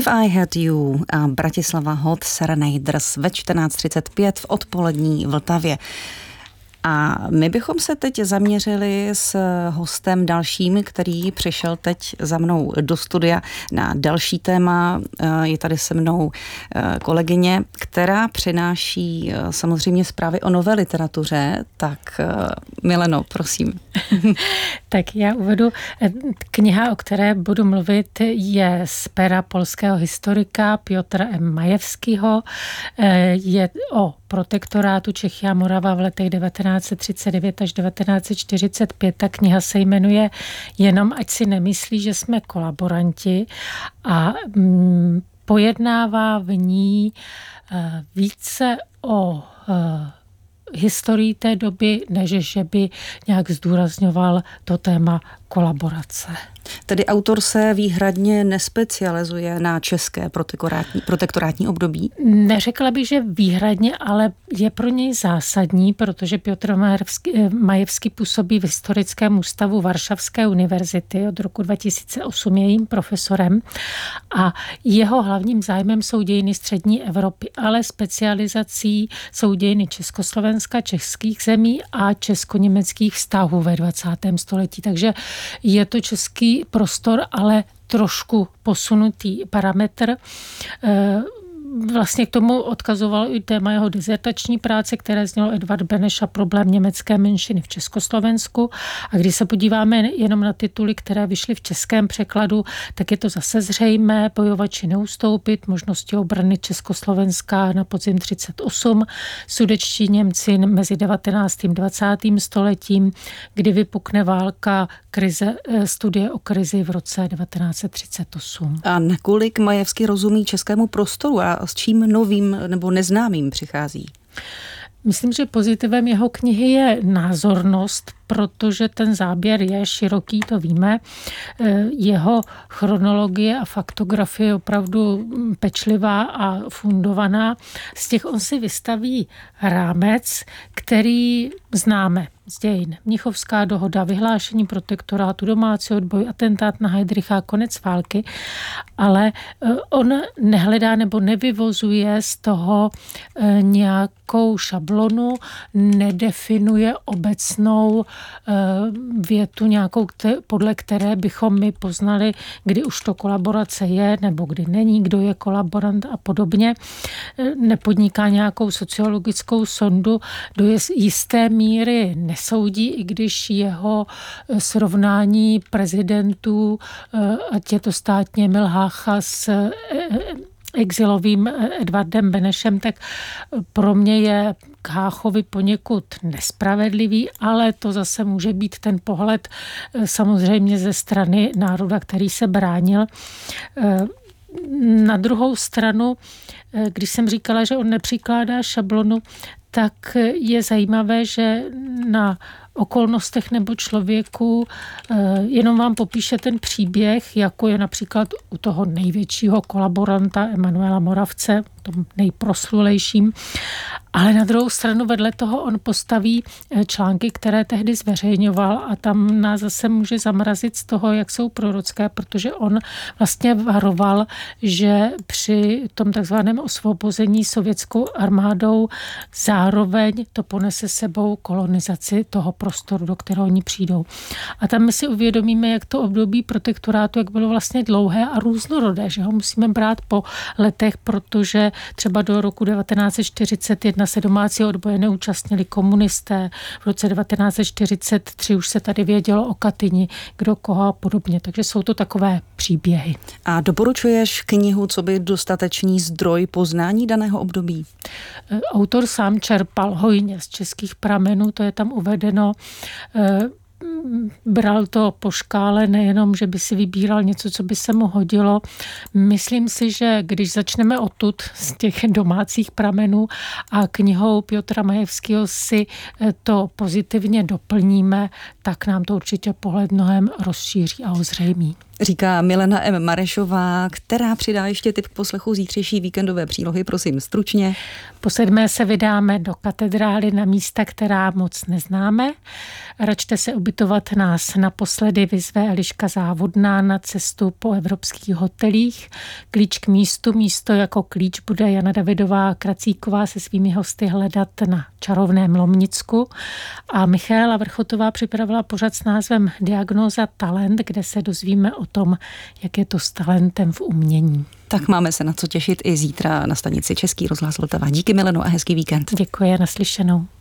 If I Had You a Bratislava Hot Serenaders ve 14:35 v odpolední Vltavě. A my bychom se teď zaměřili s hostem dalším, který přišel teď za mnou do studia na další téma. Je tady se mnou kolegyně, která přináší samozřejmě zprávy o nové literatuře. Tak Mileno, prosím. Tak já uvedu. Kniha, o které budu mluvit, je z pera polského historika Piotra M. Majewskiego. Je o protektorátu Čechy a Morava v letech 1939 až 1945. Ta kniha se jmenuje Jenom ať si nemyslí, že jsme kolaboranti a pojednává v ní více o historii té doby, než že by nějak zdůrazňoval to téma kolaborace. Tedy autor se výhradně nespecializuje na české protektorátní období? Neřekla bych, že výhradně, ale je pro něj zásadní, protože Piotr Majewski působí v Historickém ústavu Varšavské univerzity. Od roku 2008 je jím profesorem a jeho hlavním zájmem jsou dějiny střední Evropy, ale specializací jsou dějiny Československa, českých zemí a česko-německých vztahů ve 20. století. Takže je to český prostor, ale trošku posunutý parametr. Vlastně k tomu odkazoval i téma jeho dizertační práce, které znělo Edvard Beneš a problém německé menšiny v Československu. A když se podíváme jenom na tituly, které vyšly v českém překladu, tak je to zase zřejmé. Bojovači neustoupit, možnosti obrany Československa na podzim 38, sudetští Němci mezi 19. a 20. stoletím, kdy vypukne válka, studie o krizi v roce 1938. A nakolik Majewski rozumí českému prostoru a s čím novým nebo neznámým přichází? Myslím, že pozitivem jeho knihy je názornost, protože ten záběr je široký, to víme. Jeho chronologie a faktografie je opravdu pečlivá a fundovaná. Z těch on si vystaví rámec, který známe z dějin. Mnichovská dohoda, vyhlášení protektorátu, domácí odboj, atentát na Heydricha, konec války, ale on nehledá nebo nevyvozuje z toho nějakou šablonu, nedefinuje obecnou větu nějakou, podle které bychom my poznali, kdy už to kolaborace je, nebo kdy není, kdo je kolaborant a podobně. Nepodniká nějakou sociologickou sondu, do jisté míry nesoudí, i když jeho srovnání prezidentů, ať je to státně Emil Hácha s exilovým Edvardem Benešem, tak pro mě je k Háchovi poněkud nespravedlivý, ale to zase může být ten pohled samozřejmě ze strany národa, který se bránil. Na druhou stranu, když jsem říkala, že on nepřikládá šablonu, tak je zajímavé, že na okolnostech nebo člověku jenom vám popíše ten příběh, jako je například u toho největšího kolaboranta Emanuela Moravce, tom nejproslulejším. Ale na druhou stranu vedle toho on postaví články, které tehdy zveřejňoval a tam nás zase může zamrazit z toho, jak jsou prorocké, protože on vlastně varoval, že při tom takzvaném osvobození sovětskou armádou zároveň to ponese sebou kolonizaci toho prostoru, do kterého oni přijdou. A tam my si uvědomíme, jak to období protektorátu, jak bylo vlastně dlouhé a různorodé, že ho musíme brát po letech, protože třeba do roku 1941 se domácího odboje neúčastnili komunisté. V roce 1943 už se tady vědělo o Katyni, kdo koho a podobně. Takže jsou to takové příběhy. A doporučuješ knihu, co by dostatečný zdroj poznání daného období? Autor sám čerpal hojně z českých pramenů, to je tam uvedeno. Bral to po škále, nejenom, že by si vybíral něco, co by se mu hodilo. Myslím si, že když začneme odtud z těch domácích pramenů a knihou Piotra Majewskiego si to pozitivně doplníme, tak nám to určitě pohled mnohem rozšíří a ozřejmí. Říká Milena M. Marešová, která přidá ještě tip k poslechu zítřejší víkendové přílohy, prosím stručně. Po 7. se vydáme do katedrály na místa, která moc neznáme. Račte se ubytovat nás naposledy, vyzve Eliška Závodná na cestu po evropských hotelích. Klíč k místo jako klíč bude Jana Davidová Kracíková se svými hosty hledat na čarovném Lomnicku. A Michaela Vrchotová připravila pořad s názvem Diagnóza talent, kde se dozvíme o tom, jak je to s talentem v umění. Tak máme se na co těšit i zítra na stanici Český rozhlas Vltava. Díky, Mileno, a hezký víkend. Děkuji, naslyšenou.